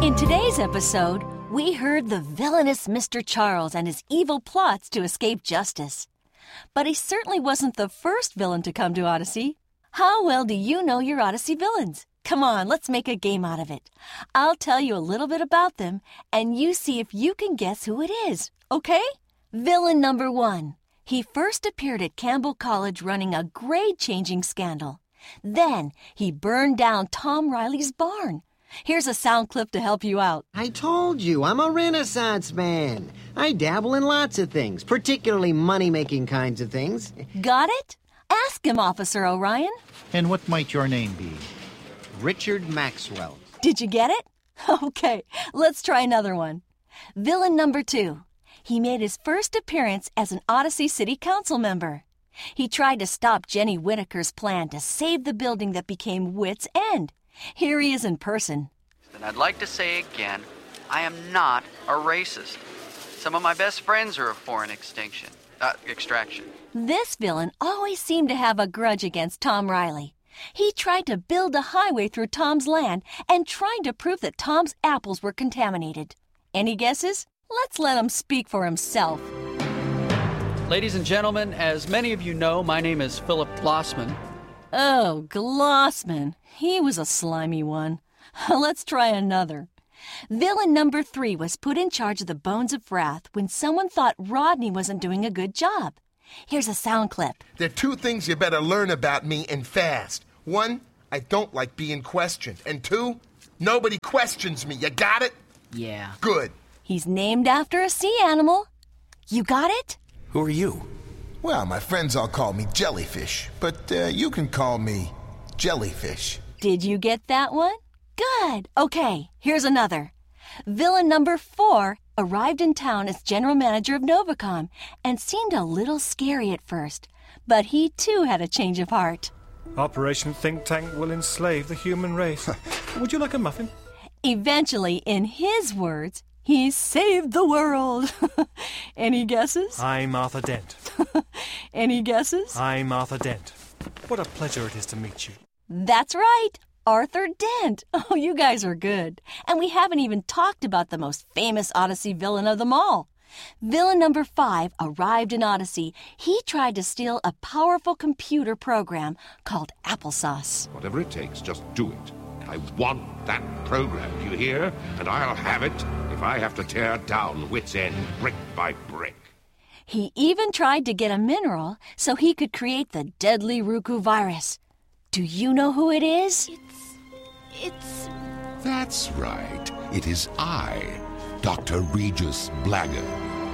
In today's episode, we heard the villainous Mr. Charles and his evil plots to escape justice. But he certainly wasn't the first villain to come to Odyssey. How well do you know your Odyssey villains? Come on, let's make a game out of it. I'll tell you a little bit about them, and you see if you can guess who it is, okay? Villain number 1. He first appeared at Campbell College running a grade-changing scandal. Then he burned down Tom Riley's barn. Here's a sound clip to help you out. I told you, I'm a Renaissance man. I dabble in lots of things, particularly money-making kinds of things. Got it? Ask him, Officer Orion. And what might your name be? Richard Maxwell. Did you get it? Okay, let's try another one. Villain number 2. He made his first appearance as an Odyssey City Council member. He tried to stop Jenny Whittaker's plan to save the building that became Wit's End. Here he is in person. And I'd like to say again, I am not a racist. Some of my best friends are of foreign extraction. This villain always seemed to have a grudge against Tom Riley. He tried to build a highway through Tom's land and tried to prove that Tom's apples were contaminated. Any guesses? Let's let him speak for himself. Ladies and gentlemen, as many of you know, my name is Philip Glossman. Oh, Glossman. He was a slimy one. Let's try another. Villain number 3 was put in charge of the Bones of Wrath when someone thought Rodney wasn't doing a good job. Here's a sound clip. There are 2 things you better learn about me and fast. 1, I don't like being questioned. And 2, nobody questions me. You got it? Yeah. Good. He's named after a sea animal. You got it? Who are you? Well, my friends all call me Jellyfish, but you can call me Jellyfish. Did you get that one? Good. Okay, here's another. Villain number 4 arrived in town as general manager of Novacom and seemed a little scary at first, but he too had a change of heart. Operation Think Tank will enslave the human race. Would you like a muffin? Eventually, in his words, he saved the world. Any guesses? I'm Arthur Dent. Any guesses? I'm Arthur Dent. What a pleasure it is to meet you. That's right, Arthur Dent. Oh, you guys are good. And we haven't even talked about the most famous Odyssey villain of them all. Villain number 5 arrived in Odyssey. He tried to steal a powerful computer program called Applesauce. Whatever it takes, just do it. I want that program, do you hear? And I'll have it if I have to tear down Wit's End brick by brick. He even tried to get a mineral so he could create the deadly Ruku virus. Do you know who it is? It's... That's right. It is I, Dr. Regis Blagger.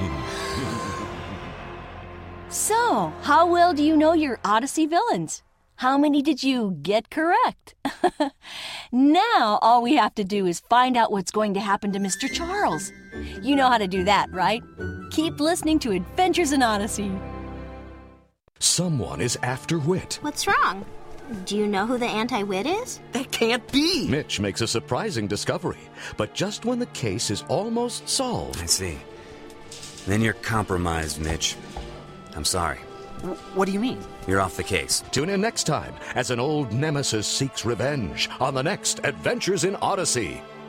So, how well do you know your Odyssey villains? How many did you get correct? Now, all we have to do is find out what's going to happen to Mr. Charles. You know how to do that, right? Keep listening to Adventures in Odyssey. Someone is after Wit. What's wrong? Do you know who the anti-wit is? That can't be. Mitch makes a surprising discovery, but just when the case is almost solved. I see. Then you're compromised, Mitch. I'm sorry. What do you mean? You're off the case. Tune in next time as an old nemesis seeks revenge on the next Adventures in Odyssey.